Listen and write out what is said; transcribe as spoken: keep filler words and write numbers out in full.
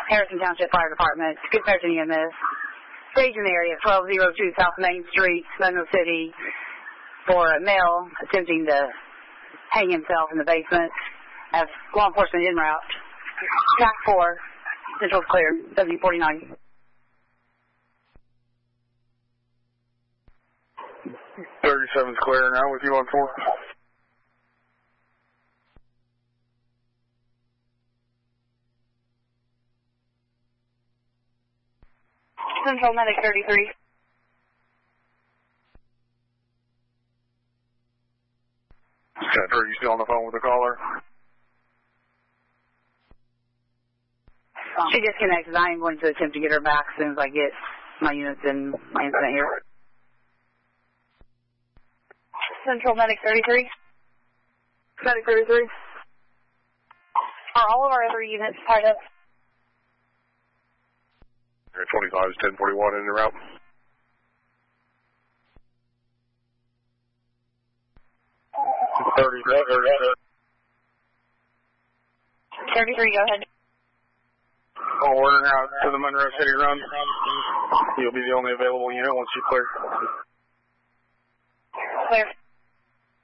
Harrison Township Fire Department, Good Samaritan E M S, staging area twelve oh two South Main Street, Monroe City, for a male attempting to hang himself in the basement. Have law enforcement en route. Track four, Central's clear, W forty-nine. thirty-seven's clear now with you on four. Central Medic thirty-three. Center, are you still on the phone with the caller? She disconnected. I am going to attempt to get her back as soon as I get my units and my incident here. Central Medic thirty-three. Medic thirty-three. Are all of our other units tied up? twenty-five is ten forty-one in the route. thirty, thirty-three, go ahead. Oh, we're out to the Monroe City run. You'll be the only available unit once you clear. Clear.